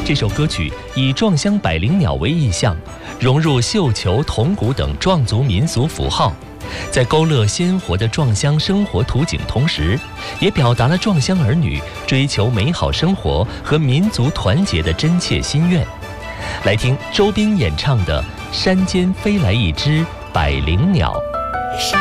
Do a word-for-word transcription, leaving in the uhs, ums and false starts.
这首歌曲以撞乡百灵鸟为意象，融入绣球、铜鼓等壮族民俗符号，在勾勒鲜活的撞乡生活图景同时，也表达了撞乡儿女追求美好生活和民族团结的真切心愿。来听周冰演唱的《山间飞来一只百灵鸟》。